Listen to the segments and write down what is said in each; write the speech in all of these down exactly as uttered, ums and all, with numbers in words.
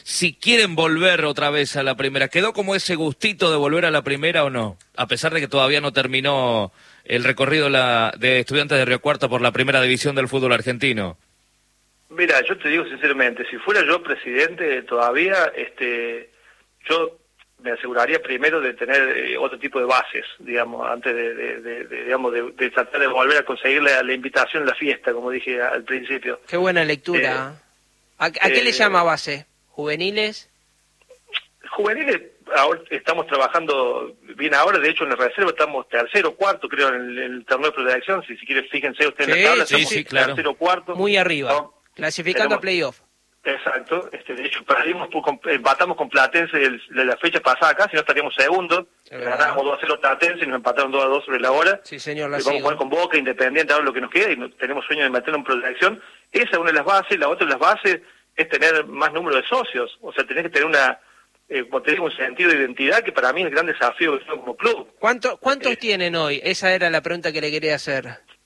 si quieren volver otra vez a la primera. ¿Quedó como ese gustito de volver a la primera o no? A pesar de que todavía no terminó el recorrido la, de Estudiantes de Río Cuarto por la primera división del fútbol argentino. Mira, yo te digo sinceramente, si fuera yo presidente todavía, este, yo me aseguraría primero de tener eh, otro tipo de bases, digamos, antes de, de, de, de digamos, de, de tratar de volver a conseguir la, la invitación a la fiesta, como dije al principio. Qué buena lectura. Eh, ¿A, a qué eh, le llama base? ¿Juveniles? Juveniles, ahora estamos trabajando bien ahora, de hecho en la reserva estamos tercero, cuarto, creo, en el, en el torneo de proyección, si, si quieren fíjense ustedes sí, en la tabla, sí, estamos sí, claro. tercero, cuarto. Muy arriba, ¿no? Clasificando tenemos, a playoff. Exacto, este, de hecho perdimos, empatamos con Platense el, de la fecha pasada acá, si no estaríamos segundos, ganamos dos a cero Platense y nos empataron dos a dos sobre la hora. Sí, señor, la y vamos a jugar con Boca, Independiente, ahora lo que nos queda, y no, tenemos sueño de meterlo en proyección. Esa es una de las bases, la otra de las bases es tener más número de socios, o sea, tenés que tener una, eh, como te digo, un sentido de identidad que para mí es el gran desafío que tengo como club. ¿Cuánto, ¿Cuántos eh, tienen hoy? Esa era la pregunta que le quería hacer.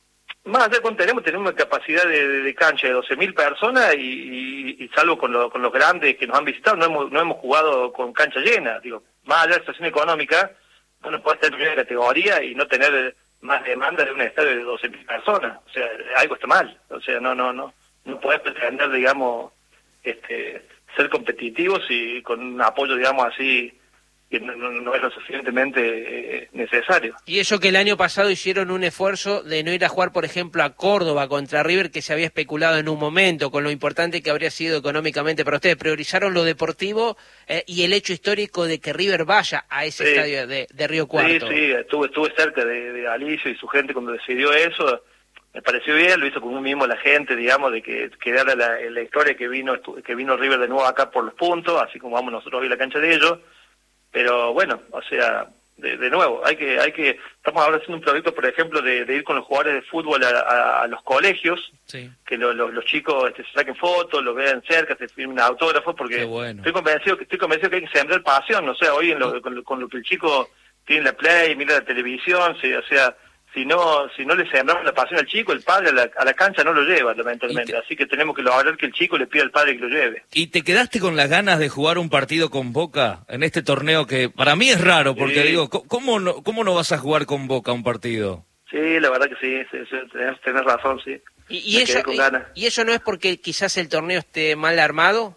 Más allá de cuánto tenemos, tenemos una capacidad de, de, de cancha de doce mil personas y, y, y salvo con, lo, con los grandes que nos han visitado, no hemos, no hemos jugado con cancha llena. Digo, más allá de la situación económica, no nos puede estar en primera categoría y no tener más demanda de un estadio de doce mil personas. O sea, algo está mal. O sea, no no no no podés pretender, digamos, este ser competitivos y con un apoyo, digamos, así que no, no, no es lo suficientemente eh, necesario. Y eso que el año pasado hicieron un esfuerzo de no ir a jugar, por ejemplo, a Córdoba contra River, que se había especulado en un momento, con lo importante que habría sido económicamente para ustedes. Priorizaron lo deportivo eh, y el hecho histórico de que River vaya a ese sí. estadio de, de Río Cuarto. Sí, sí, estuve, estuve cerca de, de Alicio y su gente cuando decidió eso. Me pareció bien, lo hizo con un mismo la gente, digamos, de que quedara la, la historia que vino que vino River de nuevo acá por los puntos, así como vamos nosotros hoy a la cancha de ellos. Pero bueno, o sea, de, de nuevo, hay que, hay que, estamos ahora haciendo un proyecto, por ejemplo, de, de ir con los jugadores de fútbol a, a, a los colegios, sí. que lo, lo, los chicos este, se saquen fotos, los vean cerca, se firmen autógrafos, porque bueno. estoy convencido que estoy convencido que hay que sembrar pasión, o sea, hoy en lo, con, lo, con lo que el chico tiene la play, mira la televisión, sí, o sea, si no si no le sembramos la pasión al chico, el padre a la, a la cancha no lo lleva, lamentablemente. Te... Así que tenemos que lograr que el chico le pida al padre que lo lleve. ¿Y te quedaste con las ganas de jugar un partido con Boca en este torneo que para mí es raro? Porque sí. digo, ¿cómo no, ¿cómo no vas a jugar con Boca un partido? Sí, la verdad que sí, sí, sí tenés, tenés razón, sí. ¿Y, y, eso, y, ¿Y eso no es porque quizás el torneo esté mal armado?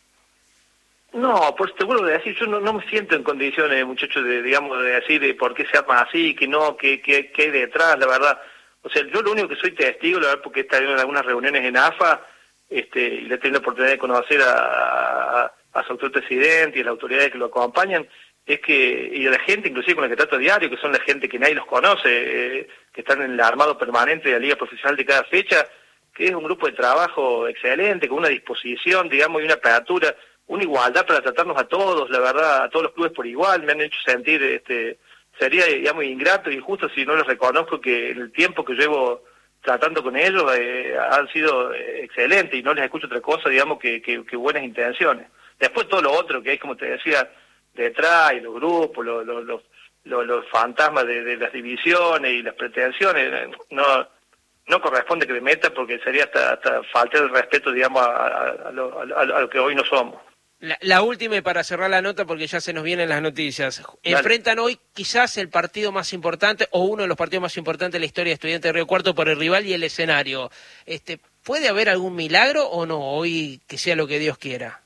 No, pues te vuelvo a decir, yo no, no me siento en condiciones, muchachos, de, digamos, de decir de por qué se arma así, que no, que, que, que hay detrás, la verdad. O sea, yo lo único que soy testigo, la verdad, porque he estado en algunas reuniones en A F A, este, y le he tenido la oportunidad de conocer a, a, a su actual presidente y a las autoridades que lo acompañan, es que, y a la gente, inclusive con la que trato a diario, que son la gente que nadie los conoce, eh, que están en el armado permanente de la liga profesional de cada fecha, que es un grupo de trabajo excelente, con una disposición, digamos, y una apertura, una igualdad para tratarnos a todos, la verdad, a todos los clubes por igual. Me han hecho sentir, este, sería, digamos, ingrato e injusto si no les reconozco que en el tiempo que llevo tratando con ellos eh, han sido eh, excelentes y no les escucho otra cosa, digamos, que, que, que buenas intenciones. Después todo lo otro que hay, como te decía, detrás, y los grupos, los, los, los, los, los fantasmas de, de las divisiones y las pretensiones, no no corresponde que me meta porque sería hasta, hasta faltar el respeto, digamos, a, a, a, lo, a, a lo que hoy no somos. La, la última y para cerrar la nota porque ya se nos vienen las noticias. Dale. Enfrentan hoy quizás el partido más importante o uno de los partidos más importantes de la historia de Estudiantes de Río Cuarto por el rival y el escenario. Este, ¿puede haber algún milagro o no? Hoy que sea lo que Dios quiera.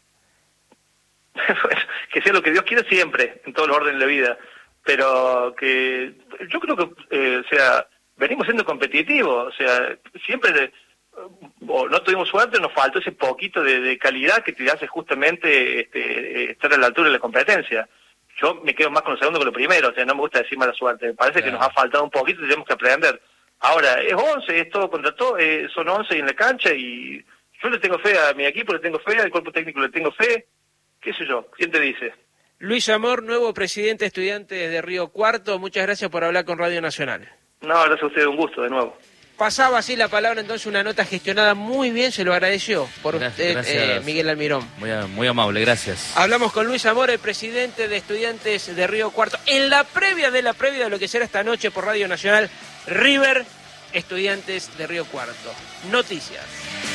Que sea lo que Dios quiera siempre, en todos los órdenes de la vida. Pero que yo creo que, eh, o sea, venimos siendo competitivos. O sea, siempre... O no tuvimos suerte, nos faltó ese poquito de, de calidad que te hace justamente este, estar a la altura de la competencia. Yo me quedo más con lo segundo que lo primero, o sea, no me gusta decir mala suerte, me parece claro. que nos ha faltado un poquito y tenemos que aprender. Ahora, es once, es todo contra todo, eh, son once en la cancha y yo le tengo fe a mi equipo, le tengo fe, al cuerpo técnico le tengo fe, qué sé yo, ¿quién te dice? Luis Amor, nuevo presidente de Estudiantes de Río Cuarto, muchas gracias por hablar con Radio Nacional. No, gracias a usted, un gusto de nuevo. Pasaba así la palabra, entonces una nota gestionada muy bien, se lo agradeció por usted, eh, Miguel Almirón. Muy, muy amable, gracias. Hablamos con Luis Amor, el presidente de Estudiantes de Río Cuarto, en la previa de la previa de lo que será esta noche por Radio Nacional, River, Estudiantes de Río Cuarto. Noticias.